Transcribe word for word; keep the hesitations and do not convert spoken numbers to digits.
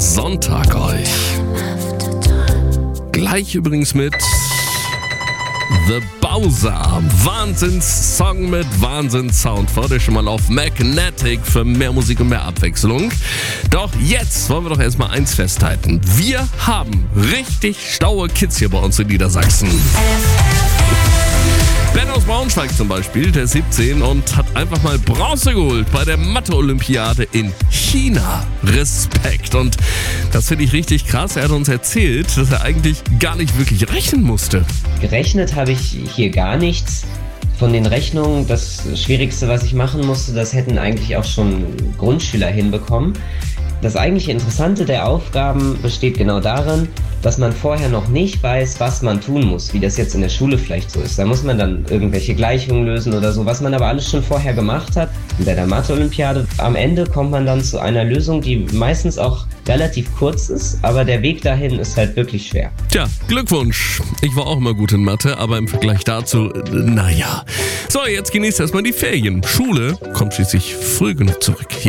Sonntag euch. Gleich übrigens mit The Bowser. Wahnsinns-Song mit Wahnsinns-Sound. Freut euch schon mal auf Magnetic für mehr Musik und mehr Abwechslung. Doch jetzt wollen wir doch erstmal eins festhalten. Wir haben richtig staue Kids hier bei uns in Niedersachsen. Ben aus Braunschweig zum Beispiel, der ist siebzehn und hat einfach mal Bronze geholt bei der Mathe-Olympiade in China. Respekt. Und das finde ich richtig krass. Er hat uns erzählt, dass er eigentlich gar nicht wirklich rechnen musste. Gerechnet habe ich hier gar nichts. Von den Rechnungen, das Schwierigste, was ich machen musste, das hätten eigentlich auch schon Grundschüler hinbekommen. Das eigentliche Interessante der Aufgaben besteht genau darin, dass man vorher noch nicht weiß, was man tun muss, wie das jetzt in der Schule vielleicht so ist. Da muss man dann irgendwelche Gleichungen lösen oder so, was man aber alles schon vorher gemacht hat. Und bei der Mathe-Olympiade am Ende kommt man dann zu einer Lösung, die meistens auch relativ kurz ist, aber der Weg dahin ist halt wirklich schwer. Tja, Glückwunsch. Ich war auch immer gut in Mathe, aber im Vergleich dazu, naja. So, jetzt genießt erstmal die Ferien. Schule kommt schließlich früh genug zurück. Hier